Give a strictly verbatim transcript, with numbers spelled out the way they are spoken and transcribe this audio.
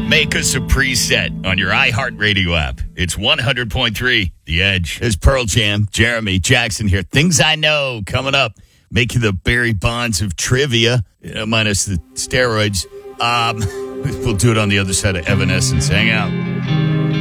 Make us a preset on your iHeartRadio app. It's one hundred point three The Edge. It's Pearl Jam, Jeremy Jackson here. Things I know coming up. Make you the Barry Bonds of trivia, you know, minus the steroids. Um, we'll do it on the other side of Evanescence. Hang out.